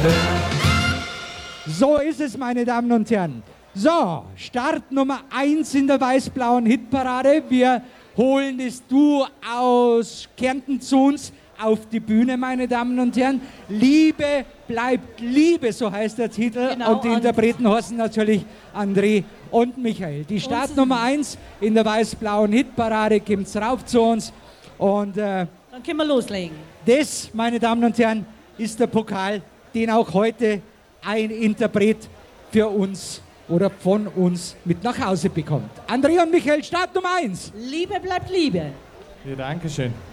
So ist es, meine Damen und Herren. So, Start Nummer 1 in der weiß-blauen Hitparade. Wir holen das Duo aus Kärnten zu uns auf die Bühne, meine Damen und Herren. Liebe bleibt Liebe, so heißt der Titel. Genau, und die Interpreten heißen natürlich André und Michael. Die Start Nummer 1 in der weiß-blauen Hitparade kommt rauf zu uns. Und Dann können wir loslegen. das, meine Damen und Herren, ist der Pokal, den auch heute ein Interpret für uns oder von uns mit nach Hause bekommt. André und Michael, Start Nummer 1. Liebe bleibt Liebe. Ja, danke schön.